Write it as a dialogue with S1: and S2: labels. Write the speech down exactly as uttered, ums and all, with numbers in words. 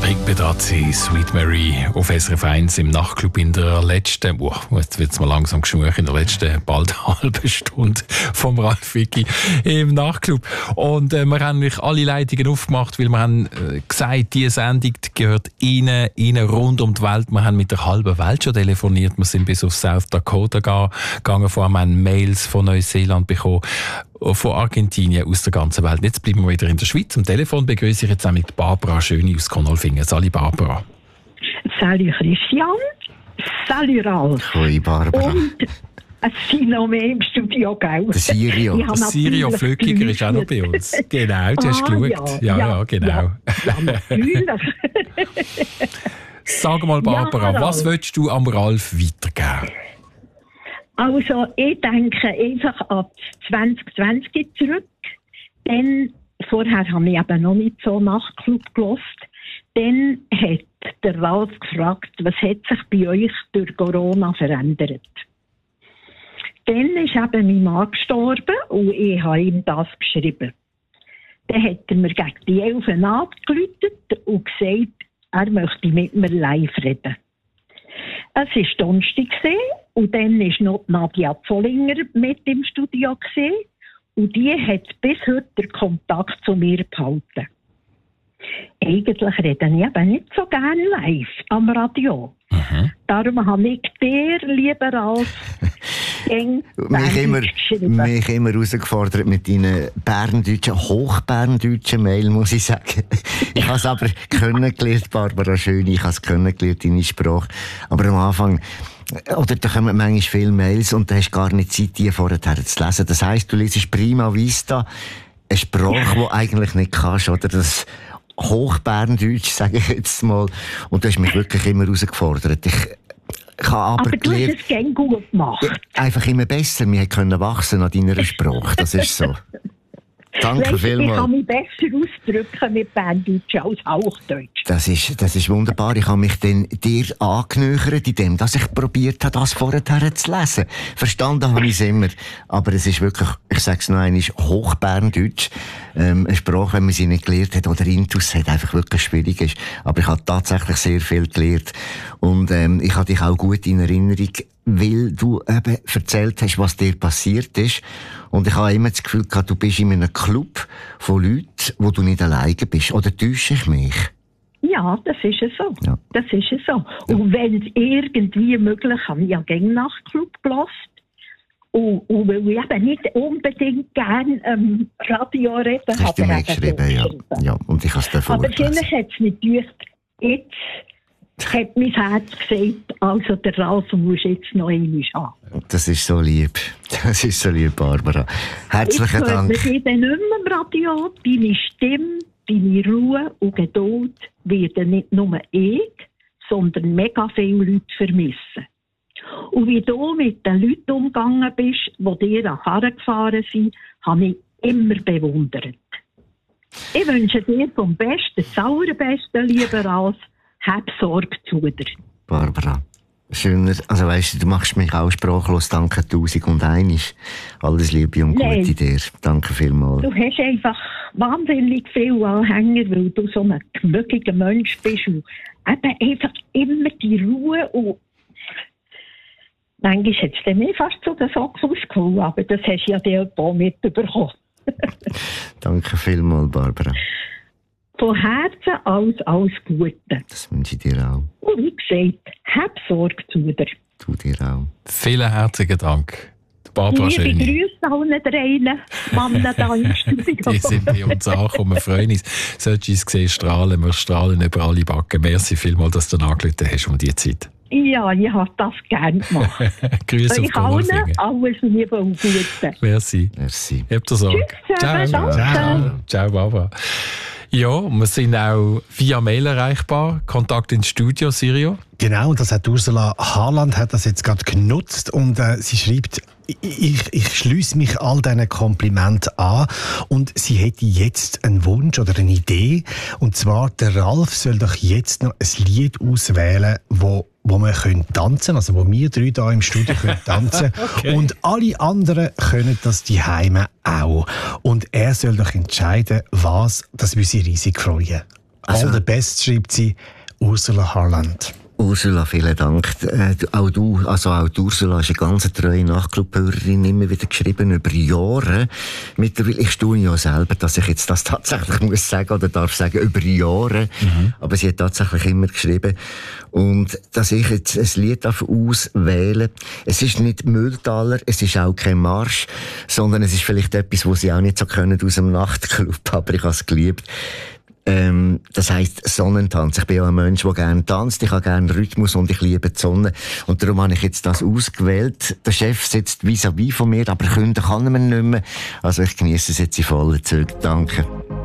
S1: Big Bedazzi, Sweet Mary auf S R F eins im Nachtclub in der letzten, oh, jetzt wird es mal langsam geschmuch, in der letzten bald halben Stunde vom Ralf Vicki im Nachtclub. Und äh, wir haben nämlich alle Leitungen aufgemacht, weil wir haben äh, gesagt, diese Sendung gehört Ihnen, Ihnen rund um die Welt. Wir haben mit der halben Welt schon telefoniert, wir sind bis auf South Dakota gegangen, vorher haben wir Mails von Neuseeland bekommen, von Argentinien, aus der ganzen Welt. Jetzt bleiben wir wieder in der Schweiz. Am Telefon begrüße ich jetzt auch mit Barbara Schöni aus Konolfingen. Salut Barbara.
S2: Salut Christian. Salut Ralf.
S3: Hoi Barbara.
S2: Und es sind noch mehr im Studio, gell?
S3: Der Sirio.
S1: Der Sirio Flückiger ist auch noch bei uns. Genau, du hast
S2: ah,
S1: geschaut. Ja, ja, ja, genau.
S2: Ja, ja, natürlich.
S1: Sag mal Barbara, ja, was willst du am Ralf weitergeben?
S2: Also, ich denke einfach an zwanzig zwanzig zurück. Dann, vorher habe ich eben noch nicht so Nachtclub gehört. Dann hat der Ralf gefragt, was hat sich bei euch durch Corona verändert? Dann ist eben mein Mann gestorben und ich habe ihm das beschrieben. Dann hat er mir gegen die elf angerufen und gesagt, er möchte mit mir live reden. Es war Donnerstag und dann war noch Nadia Zollinger mit im Studio und die hat bis heute den Kontakt zu mir behalten. Eigentlich rede ich eben nicht so gerne live am Radio. Mhm. Darum habe ich dir, lieber als
S3: mich immer, mich immer herausgefordert mit deinen berndeutschen, hochberndeutschen Mail, muss ich sagen. Ich habe es aber kennengelernt, Barbara Schöni, ich habe es kennengelernt, deine Sprache. Aber am Anfang, oder da kommen manchmal viele Mails und du hast gar nicht Zeit, die vorher zu lesen. Das heisst, du liest prima vista, eine Sprache, die du eigentlich nicht kannst, oder das Hochberndeutsch, sage ich jetzt mal. Und du hast mich wirklich immer herausgefordert. Ich, ich habe aber,
S2: aber du hast es gerne gut gemacht.
S3: Einfach immer besser. Wir können wachsen an deiner Sprache. Das ist so. Danke
S2: weißt,
S3: vielmals.
S2: Ich kann mich besser ausdrücken mit Berndeutsch als Hochdeutsch.
S3: Das ist, das ist wunderbar. Ich habe mich dann dir angenähert, indem dass ich probiert habe, das vorher zu lesen. Verstanden habe ich es immer. Aber es ist wirklich, ich sage es noch einmal, Hochberndeutsch. Ähm, eine Sprache, wenn man sie nicht gelernt hat oder Intus hat, einfach wirklich schwierig ist. Aber ich habe tatsächlich sehr viel gelernt. Und ähm, ich habe dich auch gut in Erinnerung, weil du eben erzählt hast, was dir passiert ist. Und ich habe immer das Gefühl gehabt, du bist in einem Club von Leuten, wo du nicht alleine bist. Oder täusche ich mich?
S2: Ja, das ist es so.
S3: Ja.
S2: Das ist es so. Ja. Und wenn es irgendwie möglich ist, habe ich ja gerne Nachtclub gehört. Und, und weil ich eben nicht unbedingt gerne ähm, Radio reden habe.
S3: Hast du mir geschrieben, ja. Ja. Und ich habe es davor
S2: Aber vielleicht hat es nicht gedacht, jetzt hat mein Herz gesagt, also der Ralf muss jetzt noch einmal haben.
S3: Das ist so lieb. Das ist so lieb, Barbara. Herzlichen
S2: ich
S3: Dank.
S2: Ich höre nicht mehr im Radio. Deine Stimme, deine Ruhe und Geduld werden nicht nur ich, sondern mega viele Leute vermissen. Und wie du mit den Leuten umgegangen bist, die dir an Karren gefahren sind, habe ich immer bewundert. Ich wünsche dir vom Besten, das Allerbesten, lieber Ralf. Hab Sorge zu dir.
S3: Barbara, schöner, also weisst du, du machst mich auch sprachlos. Danke tausend und eins. Alles Liebe und
S2: Nein.
S3: Gute dir. Danke vielmals.
S2: Du hast einfach wahnsinnig viel Anhänger, weil du so ein gemütlicher Mensch bist und eben einfach immer die Ruhe und manchmal hat es mir fast zu den Socks ausgeholt, aber das hast du ja dir auch mitbekommen.
S3: Danke vielmals, Barbara.
S2: Von Herzen alles, alles Gute.
S3: Das wünsche ich dir auch.
S2: Und wie gesagt, hab Sorge zu dir.
S3: Du dir auch.
S1: Vielen herzlichen Dank. Barbara Schöni.
S2: Liebe Grüße allen dreien Mannen da im Studio.
S1: Die sind bei uns angekommen. Wir freuen uns. Solltest du uns sehen, strahlen. Wir strahlen über alle Backen. Merci vielmals, dass du angerufen hast um diese Zeit.
S2: Ja, ich habe das gerne gemacht.
S1: Grüße auf Konolfingen.
S2: Alles Liebe und Gute.
S1: Merci.
S3: Merci.
S1: Habt ihr Sorge.
S2: Tschüss,
S1: Ciao. Ciao. Ciao, Barbara. Ja, wir sind auch via Mail erreichbar. Kontakt ins Studio, Sirio.
S4: Genau, das hat Ursula Haaland hat das jetzt gerade genutzt und äh, sie schreibt, ich, ich schließe mich all diesen Komplimenten an und sie hätte jetzt einen Wunsch oder eine Idee und zwar, der Ralf soll doch jetzt noch ein Lied auswählen, wo wo wir können tanzen, also wo wir drei hier im Studio können tanzen okay. Und alle anderen können das die Heime auch. Und er soll doch entscheiden, was, das würde sie riesig freuen.
S3: Also,
S4: all the best, schreibt sie Ursula Harland.
S3: Ursula, vielen Dank. Äh, auch du, also auch die Ursula ist eine ganz treue Nachtclub-Hörerin, immer wieder geschrieben, über Jahre. Mittlerweile, ich staune ja selber, dass ich jetzt das tatsächlich muss sagen, oder darf sagen, über Jahre. Mhm. Aber sie hat tatsächlich immer geschrieben. Und dass ich jetzt ein Lied auswählen darf, es ist nicht Mülltaler, es ist auch kein Marsch, sondern es ist vielleicht etwas, was sie auch nicht so können aus dem Nachtclub, aber ich habe es geliebt. Ähm, das heisst Sonnentanz. Ich bin ja ein Mensch, der gerne tanzt. Ich habe gerne Rhythmus und ich liebe die Sonne. Und darum habe ich jetzt das ausgewählt. Der Chef sitzt vis-à-vis von mir, aber künden kann er mir nicht mehr. Also ich genieße es jetzt in vollen Zügen. Danke.